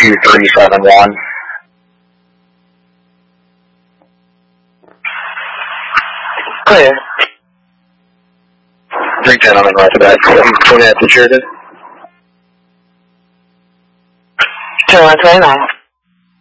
2371. Clear. 310 on the north of that. 20 at the Sheridan. 2129.